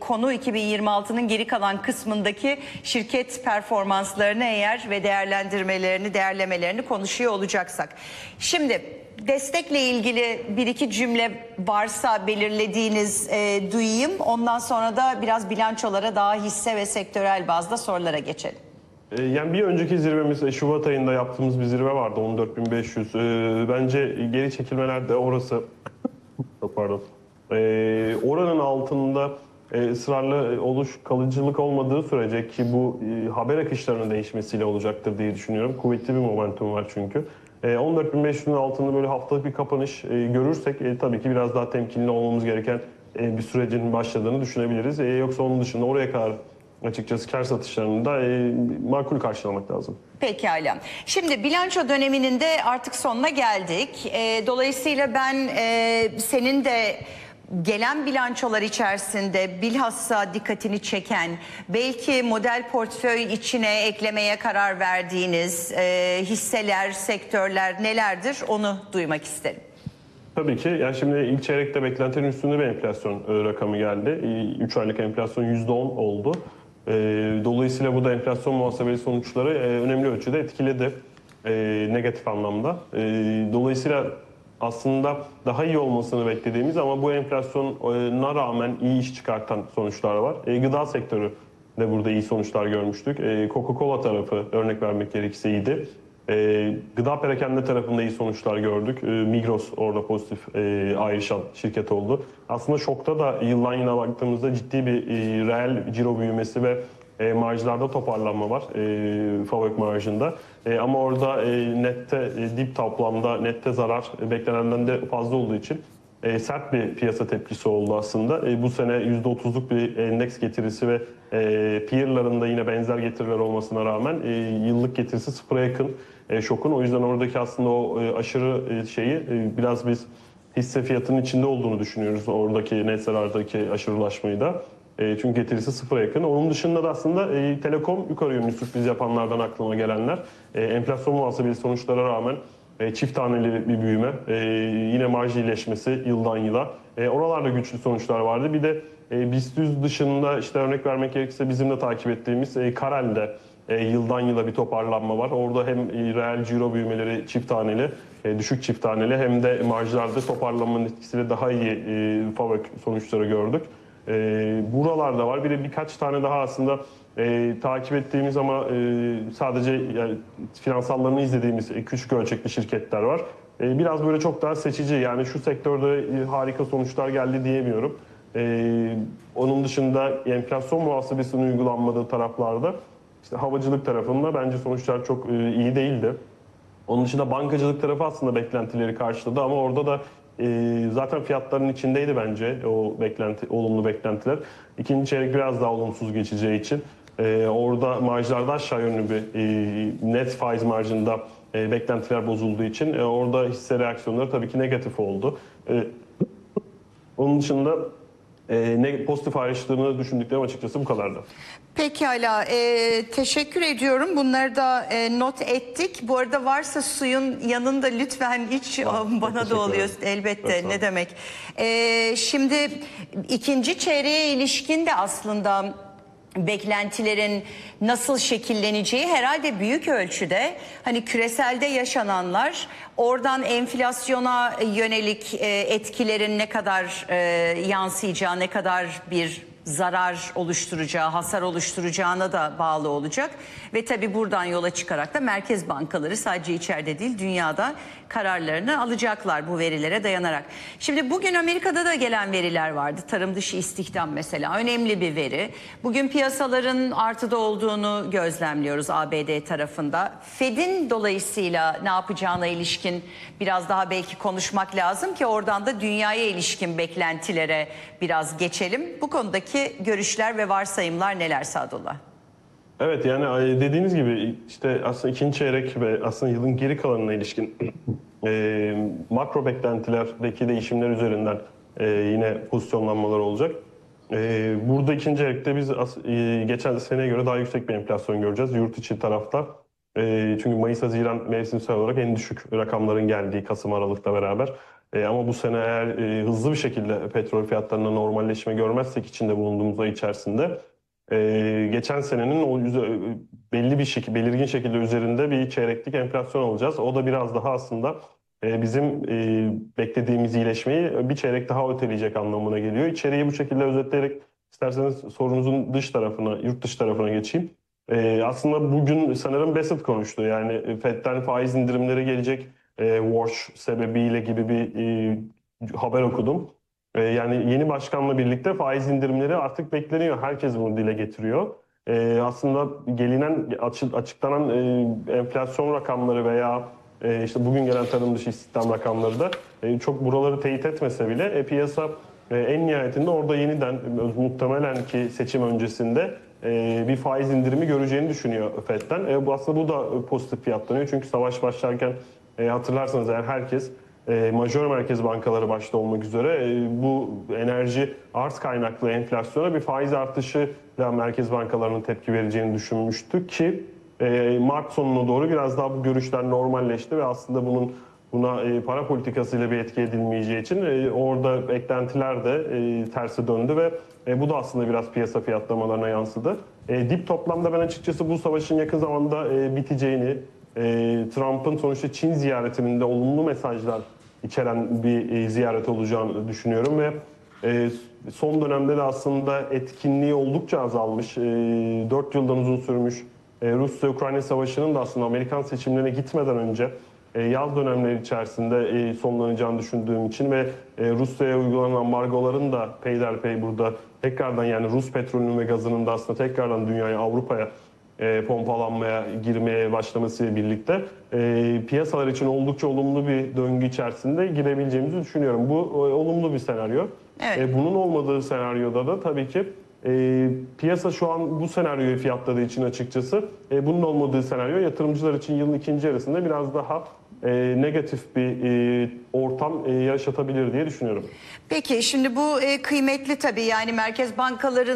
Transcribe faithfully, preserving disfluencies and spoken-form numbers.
konu iki bin yirmi altının geri kalan kısmındaki şirket performanslarını eğer ve değerlendirmelerini, değerlemelerini konuşuyor olacaksak. Şimdi destekle ilgili bir iki cümle varsa belirlediğiniz e, duyayım. Ondan sonra da biraz bilançolara, daha hisse ve sektörel bazda sorulara geçelim. Yani bir önceki zirvemiz Şubat ayında yaptığımız bir zirve vardı, on dört bin beş yüz. Bence geri çekilmeler de orası, çok pardon, oranın altında ısrarlı oluş, kalıcılık olmadığı sürece, ki bu haber akışlarının değişmesiyle olacaktır diye düşünüyorum. Kuvvetli bir momentum var çünkü. on dört bin beş yüzün altında böyle haftalık bir kapanış görürsek tabii ki biraz daha temkinli olmamız gereken bir sürecin başladığını düşünebiliriz. Yoksa onun dışında oraya kadar açıkçası kar satışlarını da e, makul karşılamak lazım. Pekala. Şimdi bilanço döneminin de artık sonuna geldik. E, dolayısıyla ben e, senin de gelen bilançolar içerisinde bilhassa dikkatini çeken, belki model portföy içine eklemeye karar verdiğiniz e, hisseler, sektörler nelerdir, onu duymak isterim. Tabii ki. Yani şimdi ilk çeyrekte beklentinin üstünde bir enflasyon e, rakamı geldi. üç aylık enflasyon yüzde on oldu. E, dolayısıyla bu da enflasyon muhasebeli sonuçları e, önemli ölçüde etkiledi e, negatif anlamda. E, dolayısıyla aslında daha iyi olmasını beklediğimiz ama bu enflasyona rağmen iyi iş çıkartan sonuçlar var. E, gıda sektörü de burada iyi sonuçlar görmüştük. E, Coca-Cola tarafı örnek vermek gerekirse iyiydi. E, gıda perakende tarafında iyi sonuçlar gördük. E, Migros orada pozitif e, ayrışan şirket oldu. Aslında şokta da yıldan yıla baktığımızda ciddi bir e, reel ciro büyümesi ve e, marjlarda toparlanma var. E, Favök marjında. E, ama orada e, nette e, dip toplamda nette zarar e, beklenenden de fazla olduğu için E, sert bir piyasa tepkisi oldu aslında. E, bu sene yüzde otuzluk bir endeks getirisi ve e, peerlarında yine benzer getiriler olmasına rağmen e, yıllık getirisi sıfıra yakın e, şokun. O yüzden oradaki aslında o e, aşırı e, şeyi e, biraz biz hisse fiyatının içinde olduğunu düşünüyoruz. Oradaki net zarardaki aşırılaşmayı da. E, çünkü getirisi sıfıra yakın. Onun dışında da aslında e, Telekom yukarı yönlü sürpriz yapanlardan aklıma gelenler. E, enflasyon muhasebeli sonuçlara rağmen E, çift taneli bir büyüme, e, yine marj iyileşmesi yıldan yıla. E, oralarda güçlü sonuçlar vardı. Bir de e, BIST yüz dışında işte örnek vermek gerekirse bizim de takip ettiğimiz e, Karel'de e, yıldan yıla bir toparlanma var. Orada hem e, reel ciro büyümeleri çift taneli, e, düşük çift taneli, hem de marjlarda toparlanmanın etkisiyle daha iyi e, Favök sonuçları gördük. E, buralarda var. Bir de birkaç tane daha aslında E, takip ettiğimiz ama e, sadece yani finansallarını izlediğimiz e, küçük ölçekli şirketler var. E, biraz böyle çok daha seçici, yani şu sektörde e, harika sonuçlar geldi diyemiyorum. E, onun dışında enflasyon muhasebesinin uygulanmadığı taraflarda işte havacılık tarafında bence sonuçlar çok e, iyi değildi. Onun dışında bankacılık tarafı aslında beklentileri karşıladı ama orada da e, zaten fiyatların içindeydi bence o beklenti, olumlu beklentiler. İkinci çeyrek biraz daha olumsuz geçeceği için e, orada marjlarda aşağı yönlü bir e, net faiz marjında e, beklentiler bozulduğu için e, orada hisse reaksiyonları tabii ki negatif oldu. E, onun dışında e, ne, pozitif ayrıştığını düşündüklerim açıkçası bu kadardı. Pekala, e, teşekkür ediyorum. Bunları da e, not ettik. Bu arada varsa suyun yanında lütfen iç, Aa, bana da oluyor elbette, ne demek. E, şimdi ikinci çeyreğe ilişkin de aslında beklentilerin nasıl şekilleneceği herhalde büyük ölçüde hani küreselde yaşananlar, oradan enflasyona yönelik e, etkilerin ne kadar e, yansıyacağı, ne kadar bir zarar oluşturacağı, hasar oluşturacağına da bağlı olacak. Ve tabii buradan yola çıkarak da merkez bankaları sadece içeride değil dünyada kararlarını alacaklar bu verilere dayanarak. Şimdi bugün Amerika'da da gelen veriler vardı. Tarım dışı istihdam mesela önemli bir veri. Bugün piyasaların artıda olduğunu gözlemliyoruz A B D tarafında. Fed'in dolayısıyla ne yapacağına ilişkin biraz daha belki konuşmak lazım ki oradan da dünyaya ilişkin beklentilere biraz geçelim. Bu konudaki görüşler ve varsayımlar neler Sadullah? Evet, yani dediğiniz gibi işte aslında ikinci çeyrek ve aslında yılın geri kalanına ilişkin e, makro beklentilerdeki değişimler üzerinden e, yine pozisyonlanmalar olacak. E, burada ikinci çeyrekte biz as, e, geçen seneye göre daha yüksek bir enflasyon göreceğiz yurt içi tarafta. E, çünkü Mayıs-Haziran mevsimsel olarak en düşük rakamların geldiği Kasım-Aralık'la beraber E, ama bu sene eğer e, hızlı bir şekilde petrol fiyatlarında normalleşme görmezsek içinde bulunduğumuz ay içerisinde e, geçen senenin o yüze- belli bir şekilde belirgin şekilde üzerinde bir çeyreklik enflasyon alacağız. O da biraz daha aslında e, bizim e, beklediğimiz iyileşmeyi bir çeyrek daha öteleyecek anlamına geliyor. İçeriği bu şekilde özetleyerek isterseniz sorunuzun dış tarafına, yurt dışı tarafına geçeyim. E, aslında bugün sanırım Bassett konuştu. Yani Fed'den faiz indirimleri gelecek. E, Wash sebebiyle gibi bir e, haber okudum. E, yani yeni başkanla birlikte faiz indirimleri artık bekleniyor. Herkes bunu dile getiriyor. E, aslında gelinen açı- açıklanan e, enflasyon rakamları veya e, işte bugün gelen tarım dışı istihdam rakamları da e, çok buraları teyit etmese bile e, piyasa e, en nihayetinde orada yeniden e, muhtemelen ki seçim öncesinde e, bir faiz indirimi göreceğini düşünüyor Fed'den. E, bu aslında bu da pozitif fiyatlanıyor. Çünkü savaş başlarken e, hatırlarsanız eğer herkes e, majör merkez bankaları başta olmak üzere e, bu enerji arz kaynaklı enflasyona bir faiz artışıyla merkez bankalarının tepki vereceğini düşünmüştük ki e, Mart sonuna doğru biraz daha bu görüşler normalleşti ve aslında bunun buna e, para politikasıyla bir etki edilmeyeceği için e, orada beklentiler de e, tersi döndü ve e, bu da aslında biraz piyasa fiyatlamalarına yansıdı. E, dip toplamda ben açıkçası bu savaşın yakın zamanda e, biteceğini, e, Trump'ın sonuçta Çin ziyaretinin de olumlu mesajlar içeren bir e, ziyaret olacağını düşünüyorum ve e, son dönemde de aslında etkinliği oldukça azalmış. E, dört yıldan uzun sürmüş e, Rusya-Ukrayna savaşının da aslında Amerikan seçimlerine gitmeden önce e, yaz dönemleri içerisinde e, sonlanacağını düşündüğüm için ve e, Rusya'ya uygulanan ambargoların da peyderpey burada tekrardan yani Rus petrolünün ve gazının da aslında tekrardan dünyaya, Avrupa'ya e, pompalanmaya, girmeye başlamasıyla birlikte e, piyasalar için oldukça olumlu bir döngü içerisinde girebileceğimizi düşünüyorum. Bu e, olumlu bir senaryo. Evet. E, bunun olmadığı senaryoda da tabii ki e, piyasa şu an bu senaryoyu fiyatladığı için açıkçası e, bunun olmadığı senaryo yatırımcılar için yılın ikinci yarısında biraz daha e, negatif bir e, ortam e, yaşatabilir diye düşünüyorum. Peki şimdi bu e, kıymetli tabii, yani merkez bankaların